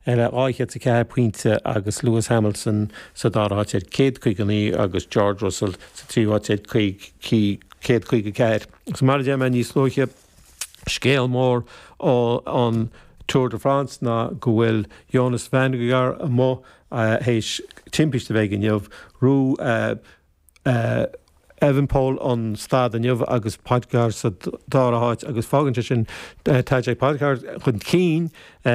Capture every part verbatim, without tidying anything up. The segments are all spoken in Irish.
ar a áithe a ceir puinte agus Lewis Hamilton sa dáráid céad chuig ganí agus George Russell sa tríháid chuig céad chuig a ceir. Gus mar dé me níos lóiche scéal mór ó an Tour de France na go bhfuil Jonas Vingegaard a mó hééis timpiste bheith an jobh rú Evenepoel an stad an jobh agus Pogačar sa dáráid agus fágannte sin taidir Pogačar chun cín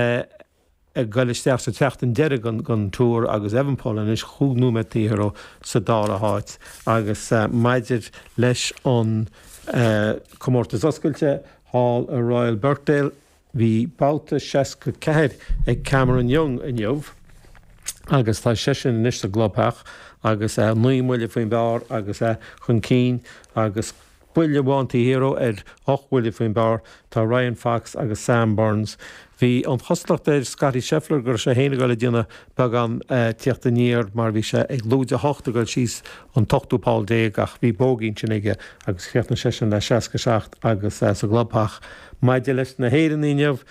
ag gallisteach sa techt an deire gan túr agus Evenepoel an is chúnú me tíhir sa dáráid agus maidir leis an comórtas oscailte hall a Royal Birkdale hí báta seaca ceir ag Cameron Young in jobh agus tá sé sin níos a glopach agus é nuí muile faoin bear agus é chun cín agus buile bháintaí hero ar ochhuiile faoin bear tá Ryan Fox agus Sam Burns. Bhí an choslacht ar Scotty Scheffler gur sé héana goile dtíanana bag an tíochtta níor mar bhí sé ag lúide hochta goil síos an tochtú Paul déag ach bhí bóginn sin ige agus cheartna sé sin le seaca seacht agus sa glopach maidide leis na héan íineh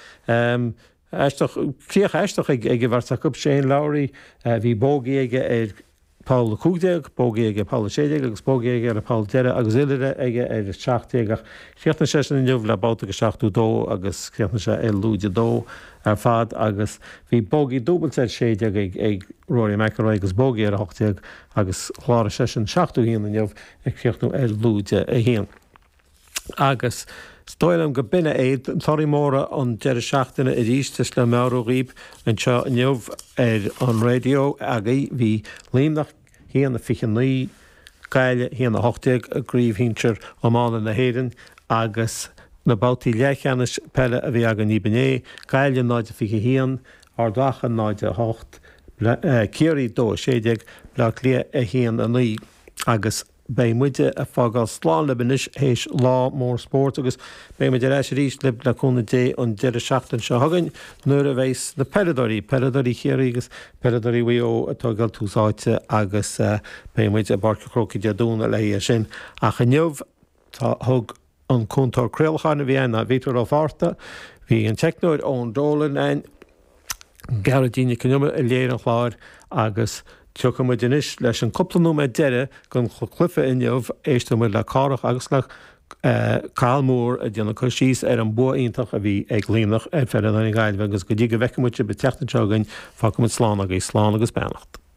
Críoch eisteach ag ag bhar cup Shane Lowry bhí bógaí aige ar Paul Cúdeag, bógaí aige Paul Séideag agus bógaí aige ar Paul Deire agus iile aige ar seaachtaigh cheartna sé sin inniuh le báta go seachtú dó agus cheartna sé é lúide dó ar fad agus bhí bógaí dúbalta Séideag ag ag Rory McIlroy agus bógaí ar achtaigh agus chláir sé sin seachtú híon inniuh ag cheartnú ar lúide a híon. Agus Stoilm go binne éiad thorí móra an deire seachtainna i rístas le meú riomh an seo inniuh ar an radio agaí bhí líomnach híana na fichan ní gaile híana na hochtaigh a gríomh híntear amána na héireann agus na bátaí lechanis pelle a bhí agan ní bené gaile náide fiche hían ar dacha náide hocht céirí dó séideag le lia a hían a ní agus Bei muide a fágáil sláán le banis hééis lá mór sport agus bé me de éis rís le le chuna dé an deire seachtain se hagann nuair a bhééis na peidirí peidirí chéirígus peidirí bhío atá gal túsáite agus bé muide a barcacróci de dúna le sin a chaniuh tá thug an chuntar creaalchána bhíana a vítar á bharta hí an technoid ón dólan ein garadíine cnumar a léir an chláir agus Tucha mu dinis leis an copplanú me deire gon chlufa inneomh éiste mu le cárach agus le cáilmór a dhéanana chu síos ar an buaíntach a bhí ag líonach ar fer an gailh agus go dtí go bhheicimúte be teachtateágain fa go slán agus slán agus beannacht.